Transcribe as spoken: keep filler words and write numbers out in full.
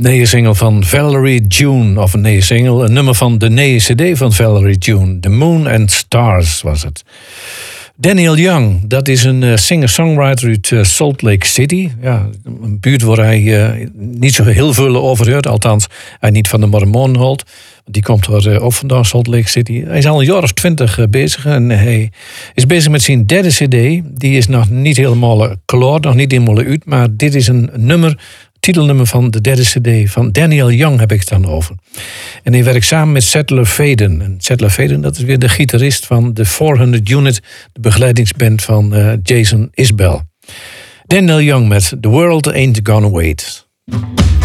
nieuwe single van Valerie June, of een nieuwe single, een nummer van de nieuwe cd van Valerie June. The Moon and Stars was het. Daniel Young, dat is een uh, singer-songwriter uit uh, Salt Lake City. Ja, een buurt waar hij uh, niet zo heel veel over hoort, althans hij niet van de Mormonen houdt. Die komt er uh, ook vandaan, Salt Lake City. Hij is al een jaar of twintig uh, bezig en hij is bezig met zijn derde cd. Die is nog niet helemaal uh, klaar, nog niet helemaal uit, maar dit is een nummer, titelnummer van de derde cd van Daniel Young heb ik het dan over. En hij werkt samen met Settler Faden. En Settler Faden, dat is weer de gitarist van de vierhonderd Unit, de begeleidingsband van uh, Jason Isbell. Daniel Young met The World Ain't Gonna Wait.